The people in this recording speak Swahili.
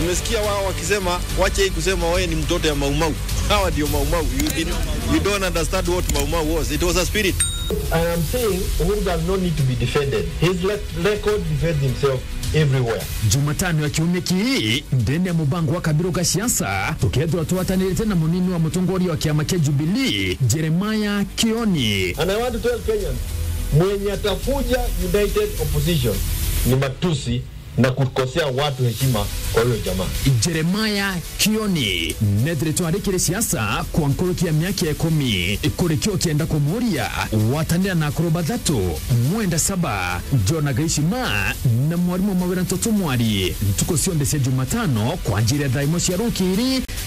Umesikia wao wakisema wache kusema wewe ni mtoto ya Maumau. Hawa ndio Maumau. You don't understand what Maumau was. It was a spirit. I am saying Uhuru does not need to be defended. His record defends himself everywhere. Jumatano ya kiumeki hii ndani ya mubango wa kabiro ga siasa tukethwa twatanirite na munini wa mutongori wa kiama kia Jubilee Jeremiah Kioni. And I want to tell Kenyans, mwenye atafuja United Opposition ni matusi na kukosea watu heshima kwa hiyo jamaa. Jeremiah Kioni nedre twarikire siasa kwa nkorokia miaka 10 ikurikio kienda kumuria watanira na akoroba 3 Jona Gaishima na mwarimu mawira ntoto mwari ntuko sionde se Jumatano kwa njira ya daimo cia rukiri